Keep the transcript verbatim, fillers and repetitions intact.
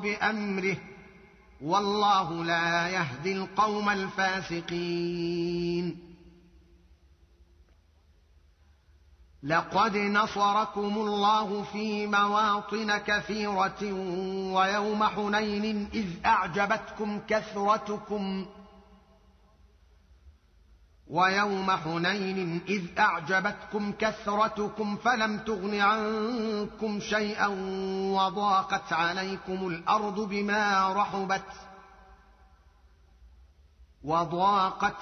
بأمره والله لا يهدي القوم الفاسقين. لقد نصركم الله في مواطن كثيرة ويوم حنين إذ أعجبتكم كثرتكم ويوم حنين إذ أعجبتكم كثرتكم فلم تغن عنكم شيئا وضاقت عليكم الأرض بما رحبت وضاقت